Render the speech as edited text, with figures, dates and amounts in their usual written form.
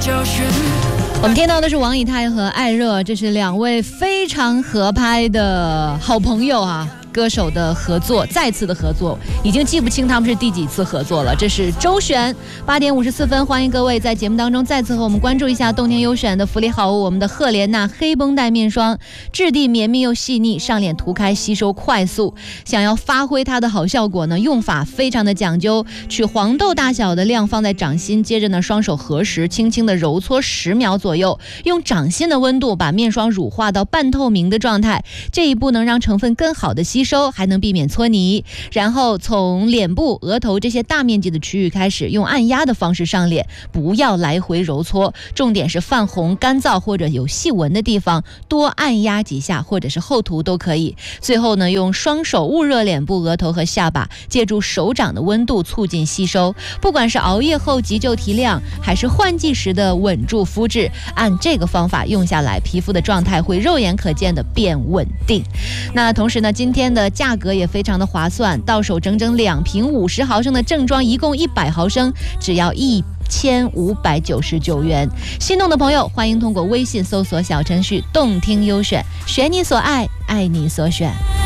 教训。 我们听到的是王以太和艾热，这是2位非常合拍的好朋友啊。歌手的合作，再次的合作，已经记不清他们是第几次合作了。这是周璇，8点54分，欢迎各位在节目当中再次和我们关注一下动天优选的福利好物，我们的赫莲娜黑绷带面霜，质地绵密又细腻，上脸涂开吸收快速。想要发挥它的好效果呢，用法非常的讲究，取黄豆大小的量放在掌心，接着呢双手合十，轻轻的揉搓10秒左右，用掌心的温度把面霜乳化到半透明的状态，这一步能让成分更好的吸收，还能避免搓泥。然后从脸部、额头这些大面积的区域开始，用按压的方式上脸，不要来回揉搓，重点是泛红、干燥或者有细纹的地方多按压几下，或者是后涂都可以。最后呢，用双手捂热脸部、额头和下巴，借助手掌的温度促进吸收。不管是熬夜后急救提亮，还是换季时的稳住肤质，按这个方法用下来，皮肤的状态会肉眼可见的变稳定。那同时呢，今天的价格也非常的划算，到手整整2瓶50毫升的正装，一共100毫升，只要1599元。心动的朋友，欢迎通过微信搜索小程序动听优选，选你所爱，爱你所选。